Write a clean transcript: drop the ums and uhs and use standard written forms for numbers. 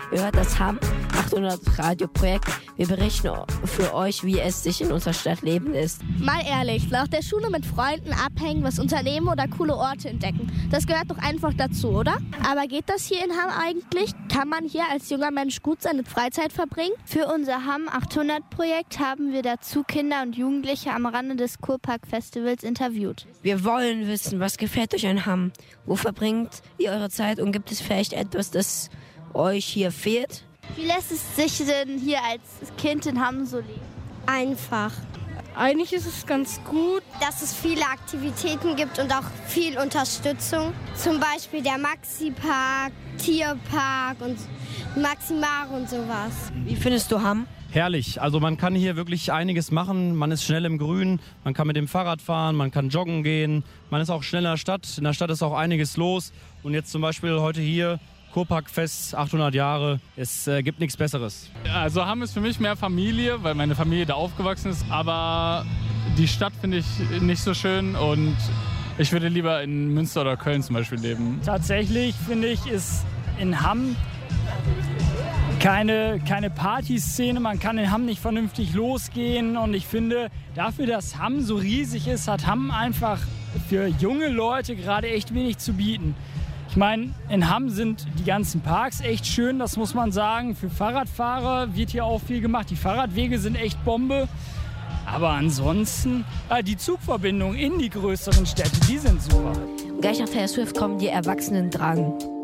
Ihr hört das Hamm 800 Radioprojekt. Wir berichten für euch, wie es sich in unserer Stadt leben ist. Mal ehrlich, nach der Schule mit Freunden abhängen, was unternehmen oder coole Orte entdecken. Das gehört doch einfach dazu, oder? Aber geht das hier in Hamm eigentlich? Kann man hier als junger Mensch gut seine Freizeit verbringen? Für unser Hamm 800 Projekt haben wir dazu Kinder und Jugendliche am Rande des Kurpark-Festivals interviewt. Wir wollen wissen, was gefällt euch an Hamm? Wo verbringt ihr eure Zeit und gibt es vielleicht etwas, das euch hier fehlt? Wie lässt es sich denn hier als Kind in Hamm so leben? Einfach. Eigentlich ist es ganz gut, dass es viele Aktivitäten gibt und auch viel Unterstützung. Zum Beispiel der Maxi-Park, Tierpark und Maximare und sowas. Wie findest du Hamm? Herrlich, also man kann hier wirklich einiges machen, man ist schnell im Grün, man kann mit dem Fahrrad fahren, man kann joggen gehen, man ist auch schnell in der Stadt ist auch einiges los und jetzt zum Beispiel heute hier Kurparkfest, 800 Jahre, es gibt nichts Besseres. Also Hamm ist für mich mehr Familie, weil meine Familie da aufgewachsen ist, aber die Stadt finde ich nicht so schön und ich würde lieber in Münster oder Köln zum Beispiel leben. Tatsächlich finde ich, ist in Hamm keine Partyszene, man kann in Hamm nicht vernünftig losgehen und ich finde, dafür, dass Hamm so riesig ist, hat Hamm einfach für junge Leute gerade echt wenig zu bieten. Ich meine, in Hamm sind die ganzen Parks echt schön, das muss man sagen. Für Fahrradfahrer wird hier auch viel gemacht. Die Fahrradwege sind echt Bombe. Aber ansonsten, die Zugverbindungen in die größeren Städte, die sind super. Gleich nach Taylor Swift kommen die Erwachsenen dran.